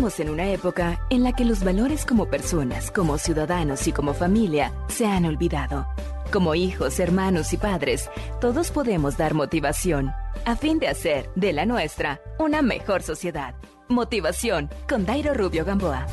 Vivimos en una época en la que los valores como personas, como ciudadanos y como familia se han olvidado. Como hijos, hermanos y padres, todos podemos dar motivación a fin de hacer de la nuestra una mejor sociedad. Motivación con Dairo Rubio Gamboa.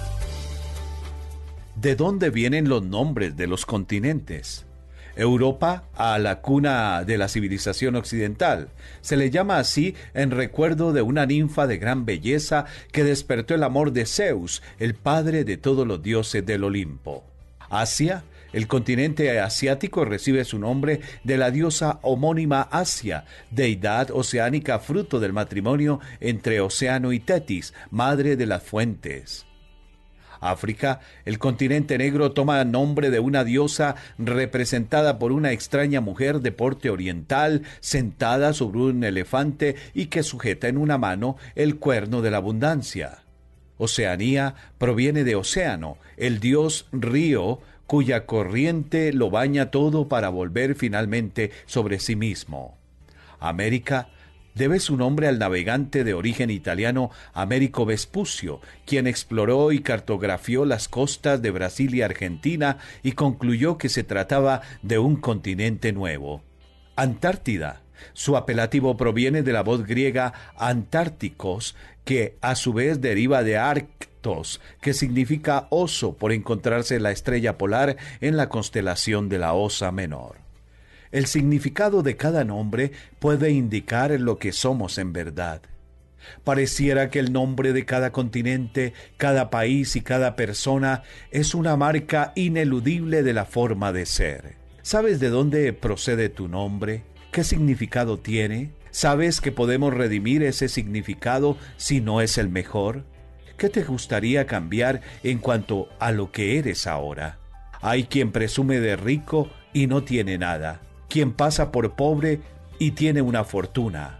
¿De dónde vienen los nombres de los continentes? Europa, a la cuna de la civilización occidental. Se le llama así en recuerdo de una ninfa de gran belleza que despertó el amor de Zeus, el padre de todos los dioses del Olimpo. Asia, el continente asiático, recibe su nombre de la diosa homónima Asia, deidad oceánica fruto del matrimonio entre Océano y Tetis, madre de las fuentes. África, el continente negro, toma nombre de una diosa representada por una extraña mujer de porte oriental, sentada sobre un elefante y que sujeta en una mano el cuerno de la abundancia. Oceanía proviene de Océano, el dios río, cuya corriente lo baña todo para volver finalmente sobre sí mismo. América debe su nombre al navegante de origen italiano Américo Vespucio, quien exploró y cartografió las costas de Brasil y Argentina y concluyó que se trataba de un continente nuevo. Antártida. Su apelativo proviene de la voz griega antárticos, que a su vez deriva de arctos, que significa oso, por encontrarse la estrella polar en la constelación de la Osa Menor. El significado de cada nombre puede indicar lo que somos en verdad. Pareciera que el nombre de cada continente, cada país y cada persona es una marca ineludible de la forma de ser. ¿Sabes de dónde procede tu nombre? ¿Qué significado tiene? ¿Sabes que podemos redimir ese significado si no es el mejor? ¿Qué te gustaría cambiar en cuanto a lo que eres ahora? Hay quien presume de rico y no tiene nada, quien pasa por pobre y tiene una fortuna.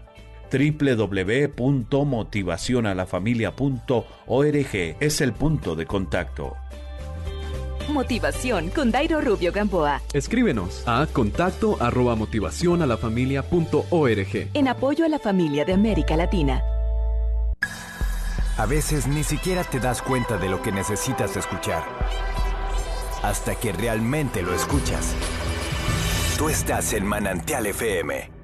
www.motivacionalafamilia.org es el punto de contacto. Motivación con Dairo Rubio Gamboa. Escríbenos a contacto@motivacionalafamilia.org. En apoyo a la familia de América Latina. A veces ni siquiera te das cuenta de lo que necesitas escuchar, hasta que realmente lo escuchas. Tú estás en Manantial FM.